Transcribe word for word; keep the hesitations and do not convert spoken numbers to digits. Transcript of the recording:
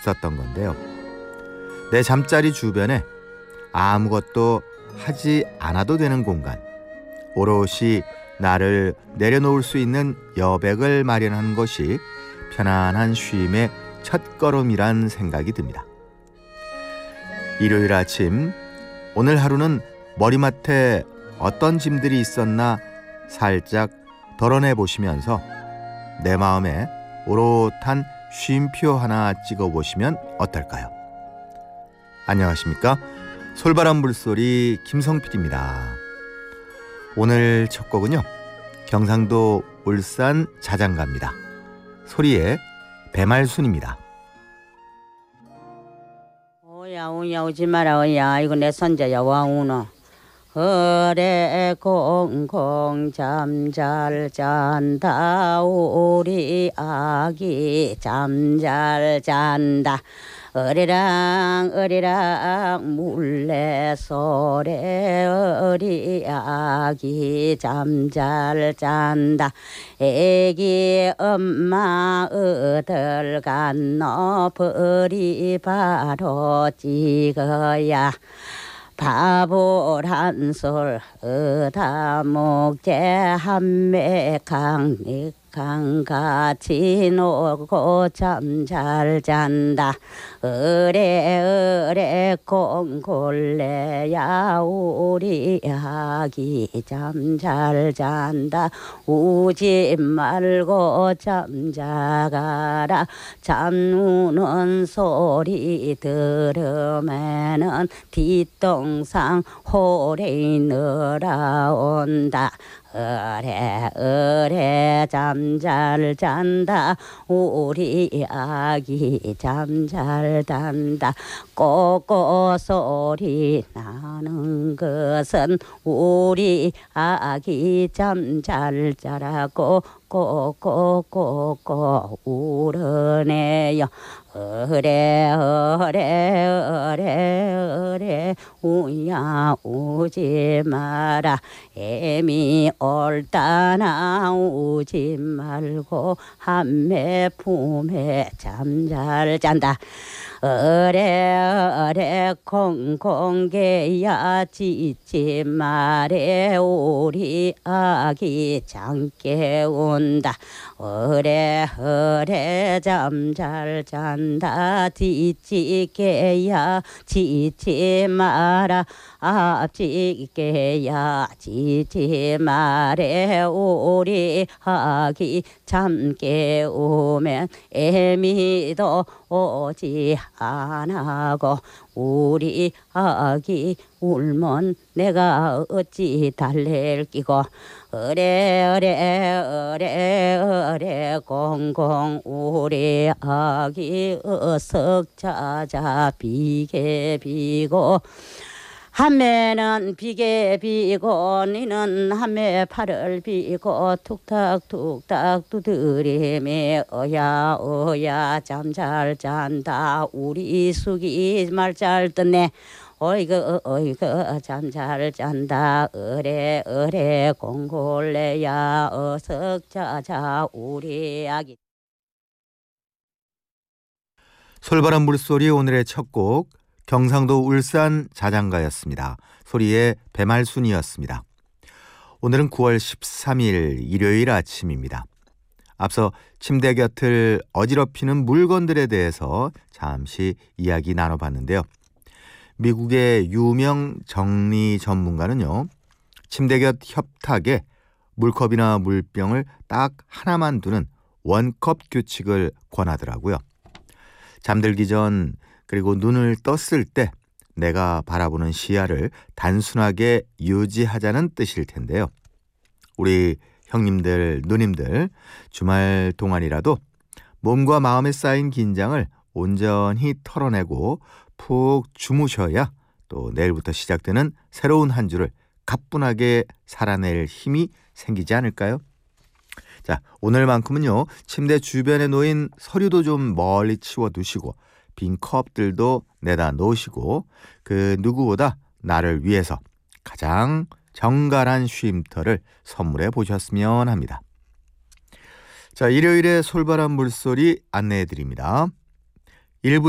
있었던 건데요. 내 잠자리 주변에 아무것도 하지 않아도 되는 공간, 오롯이 나를 내려놓을 수 있는 여백을 마련하는 것이 편안한 쉼의 첫걸음이란 생각이 듭니다. 일요일 아침, 오늘 하루는 머리맡에 어떤 짐들이 있었나 살짝 덜어내 보시면서 내 마음에 오롯한 쉼표 하나 찍어보시면 어떨까요? 안녕하십니까? 솔바람 물소리 김성필입니다. 오늘 첫 곡은요, 경상도 울산 자장가입니다. 소리의 배말순입니다. 오야 오야 오지 마라 오야, 이거 내 손자야 와 우노. 어레 공공 잠 잘 잔다, 우리 아기 잠 잘 잔다. 어리랑 어리랑 물레소래, 어리 아기 잠 잘 잔다. 애기 엄마 어딜 갔노, 벌이 바로 찍어야 바보란 솔 어다 목재 한매강 강같이 놀고 잠 잘 잔다. 어레 어레 콩골레야, 우리 아기 잠 잘 잔다. 우지 말고 잠 자가라. 잠 우는 소리 들으면은 뒷동상 호레이 늘어온다. 어레 어레 잠 잘 잔다, 우리 아기 잠 잘 잔다. 꼬꼬 소리 나는 것은 우리 아기 잠 잘 자라고 꼬꼬꼬꼬 울어내요. 어레 어레 어레 어레 우야 우지 마라. 애미 옳다나 우지 말고 한매 품에 잠 잘 잔다. 어레 어레 콩콩개야 짖지 마래, 우리 아기 잠 깨운다. 어레 어레 잠 잘 잔다. 짖지개야 짖지 마라. 앞지개야 짖지 마래, 우리 아기 잠 깨우면 애미도 오지 안하고. 우리 아기 울면 내가 어찌 달랠 끼고. 어레 어레 어레 어레 공공 우리 아기 어석 찾아 비게 비고. 한매는 비게 비고 니는 한매 팔을 비고 툭탁 툭탁 두드리며 어야 어야 잠 잘 잔다. 우리 숙이 말 잘 듣네. 어이구 어이구 잠 잘 잔다. 어레 어레 공골레야 어석 자자 우리 아기. 솔바람 물소리 오늘의 첫 곡, 경상도 울산 자장가였습니다. 소리의 배말순이었습니다. 오늘은 구월 십삼일 일요일 아침입니다. 앞서 침대 곁을 어지럽히는 물건들에 대해서 잠시 이야기 나눠봤는데요. 미국의 유명 정리 전문가는요, 침대 곁 협탁에 물컵이나 물병을 딱 하나만 두는 원컵 규칙을 권하더라고요. 잠들기 전 그리고 눈을 떴을 때 내가 바라보는 시야를 단순하게 유지하자는 뜻일 텐데요. 우리 형님들, 누님들, 주말 동안이라도 몸과 마음에 쌓인 긴장을 온전히 털어내고 푹 주무셔야 또 내일부터 시작되는 새로운 한 주를 가뿐하게 살아낼 힘이 생기지 않을까요? 자, 오늘만큼은요, 침대 주변에 놓인 서류도 좀 멀리 치워두시고 빈 컵들도 내다 놓으시고 그 누구보다 나를 위해서 가장 정갈한 쉼터를 선물해 보셨으면 합니다. 자, 일요일에 솔바람 물소리 안내해 드립니다. 일부